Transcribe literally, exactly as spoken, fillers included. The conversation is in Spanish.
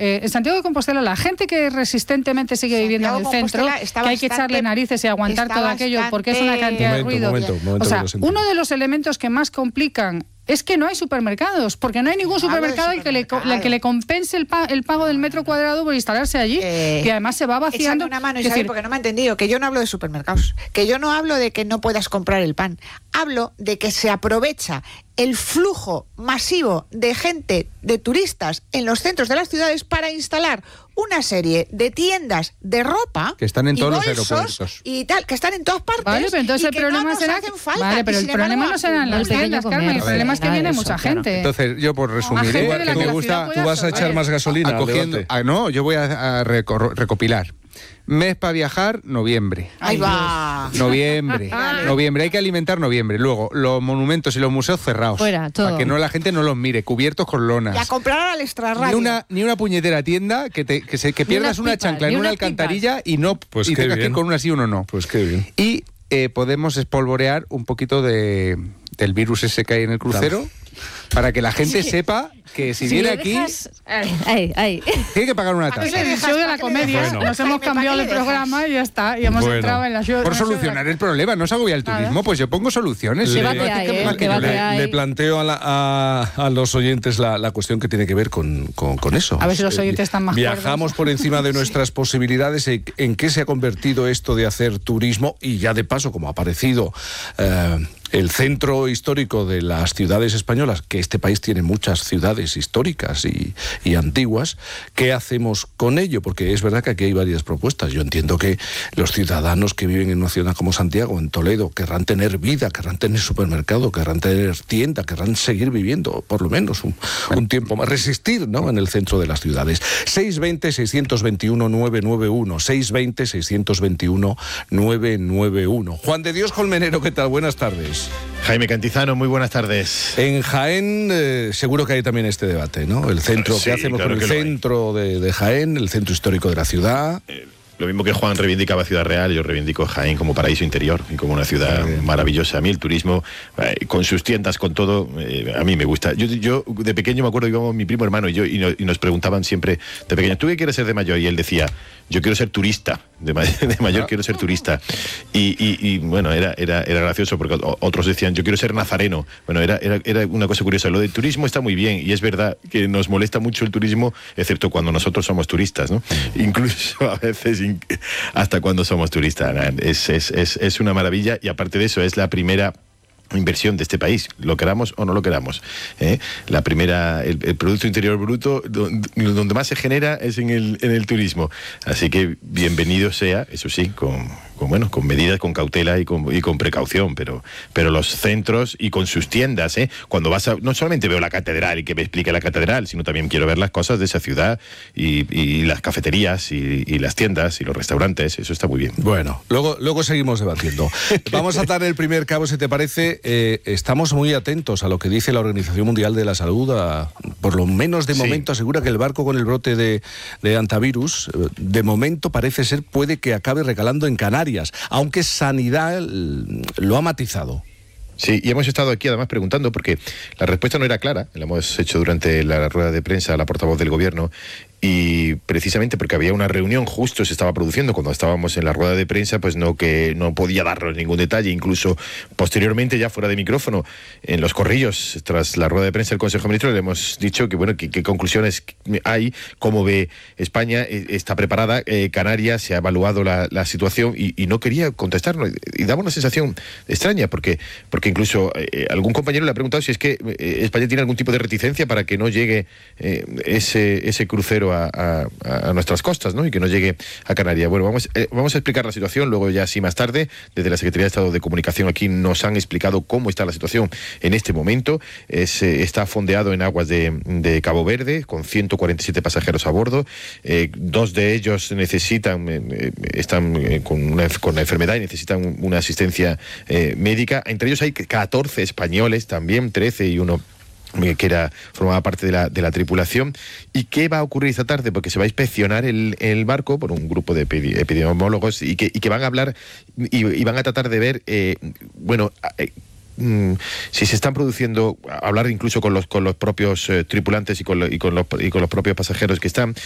eh, en Santiago de Compostela, la gente que resistentemente sigue viviendo en el centro, que hay bastante, que echarle narices y aguantar todo aquello, bastante, porque es una cantidad momento, de ruido. Momento, momento, o sea, uno de los elementos que más complican es que no hay supermercados, porque no hay ningún supermercado al que le, que le compense el, pa, el pago del metro cuadrado por instalarse allí, eh, que además se va vaciando. Una mano, Isabel, decir, porque no me ha entendido, que yo no hablo de supermercados, que yo no hablo de que no puedas comprar el pan, hablo de que se aprovecha el flujo masivo de gente, de turistas en los centros de las ciudades para instalar una serie de tiendas de ropa que están en todos los aeropuertos y tal, que están en todas partes. Vale, pero entonces el problema no será hacen falta, vale, pero el problema no serán las tiendas, Carmen, el problema es que viene mucha gente. Entonces, yo por resumir, que me gusta, tú vas a echar más gasolina acogiendo, ah, no, yo voy a, a recopilar. Mes para viajar, noviembre. Ahí va. Noviembre. Noviembre. Hay que alimentar noviembre. Luego, los monumentos y los museos cerrados. Fuera, todo. Para que no la gente no los mire, cubiertos con lonas. Y a comprar al extrarradio. Ni una, ni una puñetera tienda que, te, que, se, que pierdas una pipas, chancla en una alcantarilla pipas. y no pues y tengas que ir con una sí o uno no. Pues qué bien. Y eh, podemos espolvorear un poquito de, del virus ese que hay en el crucero. Claro. Para que la gente sí. sepa que si, si viene aquí dejas... ay, ay. tiene que pagar una tasa. Es el show de la comedia. Bueno. Nos hemos cambiado el programa y ya está. Y hemos bueno. entrado en la show. Por solucionar el problema, no se agobia el turismo, ¿Nada? Pues yo pongo soluciones. Le, le, hay, eh, le, le planteo a, la, a, a los oyentes la, la cuestión que tiene que ver con, con, con eso. A ver si los oyentes están más Viajamos cuerdos. por encima de nuestras sí. posibilidades. ¿En qué se ha convertido esto de hacer turismo? Y ya de paso, como ha aparecido Eh, el centro histórico de las ciudades españolas, que este país tiene muchas ciudades históricas y, y antiguas, ¿qué hacemos con ello? Porque es verdad que aquí hay varias propuestas. Yo entiendo que los ciudadanos que viven en una ciudad como Santiago, en Toledo, querrán tener vida, querrán tener supermercado, querrán tener tienda, querrán seguir viviendo por lo menos un, un tiempo más, resistir, ¿no?, en el centro de las ciudades. seis veinte, seiscientos veintiuno, novecientos noventa y uno, seis veinte, seiscientos veintiuno, novecientos noventa y uno. Juan de Dios Colmenero, ¿qué tal? Buenas tardes. Jaime Cantizano, muy buenas tardes. En Jaén eh, seguro que hay también este debate, ¿no? El centro, sí, ¿qué hacemos claro con el centro de, de Jaén, el centro histórico de la ciudad? Eh, Lo mismo que Juan reivindicaba Ciudad Real, yo reivindico Jaén como paraíso interior y como una ciudad maravillosa. A mí el turismo, eh, con sus tiendas, con todo, eh, a mí me gusta. Yo, yo de pequeño me acuerdo, íbamos mi primo hermano y yo, y, no, y nos preguntaban siempre de pequeño, ¿tú qué quieres ser de mayor? Y él decía, yo quiero ser turista, de, ma de mayor quiero ser turista. Y, y, y bueno, era, era, era gracioso porque otros decían, yo quiero ser nazareno. Bueno, era, era, era una cosa curiosa. Lo del turismo está muy bien y es verdad que nos molesta mucho el turismo, excepto cuando nosotros somos turistas, ¿no? Incluso a veces hasta cuando somos turistas. Es, es, es, es una maravilla y aparte de eso es la primera inversión de este país, lo queramos o no lo queramos, ¿eh? La primera, el, el Producto Interior Bruto, donde, donde más se genera es en el, en el turismo. Así que bienvenido sea, eso sí, con, con bueno, con medidas, con cautela y con, y con precaución, pero, pero los centros y con sus tiendas, ¿eh? Cuando vas a, no solamente veo la catedral y que me explique la catedral, sino también quiero ver las cosas de esa ciudad y, y las cafeterías y, y las tiendas y los restaurantes, eso está muy bien. Bueno, luego, luego seguimos debatiendo. Vamos a atar el primer cabo, si te parece. Eh, estamos muy atentos a lo que dice la Organización Mundial de la Salud, a, por lo menos de momento sí. asegura que el barco con el brote de, de antivirus, de momento parece ser, puede que acabe recalando en Canarias, aunque Sanidad lo ha matizado. Sí, y hemos estado aquí además preguntando, porque la respuesta no era clara, la hemos hecho durante la rueda de prensa a la portavoz del gobierno, y precisamente porque había una reunión, justo se estaba produciendo cuando estábamos en la rueda de prensa, pues no que no podía darnos ningún detalle. Incluso posteriormente, ya fuera de micrófono, en los corrillos, tras la rueda de prensa del Consejo de Ministros, le hemos dicho que bueno, qué conclusiones hay, cómo ve España, está preparada, eh, Canarias, se ha evaluado la, la situación y, y no quería contestarnos. Y daba una sensación extraña, porque, porque incluso eh, algún compañero le ha preguntado si es que eh, España tiene algún tipo de reticencia para que no llegue eh, ese, ese crucero A, a, a nuestras costas, ¿no? Y que no llegue a Canarias. Bueno, vamos, eh, vamos a explicar la situación, luego ya sí más tarde, desde la Secretaría de Estado de Comunicación aquí nos han explicado cómo está la situación en este momento. Es, eh, está fondeado en aguas de, de Cabo Verde, con ciento cuarenta y siete pasajeros a bordo. Eh, dos de ellos necesitan, eh, están eh, con, una, con una enfermedad y necesitan una asistencia eh, médica. Entre ellos hay catorce españoles también, trece y uno que era formaba parte de la, de la tripulación. ¿Y qué va a ocurrir esta tarde? Porque se va a inspeccionar el, el barco por un grupo de epidemiólogos y que, y que van a hablar y, y van a tratar de ver, eh, bueno... Eh, si se están produciendo, hablar incluso con los con los propios eh, tripulantes y con, lo, y, con los, y con los propios pasajeros que están,